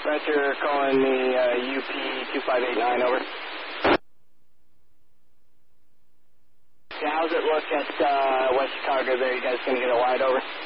Roger, calling the UP2589, over. Yeah, how's it look at West Chicago there? You guys gonna get it wide, over?